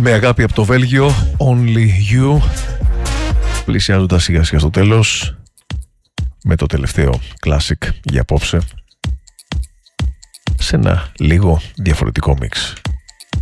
Με αγάπη από το Βέλγιο, Only You. Πλησιάζοντας σιγά σιγά στο τέλος, με το τελευταίο classic για απόψε, σε ένα λίγο διαφορετικό μίξ.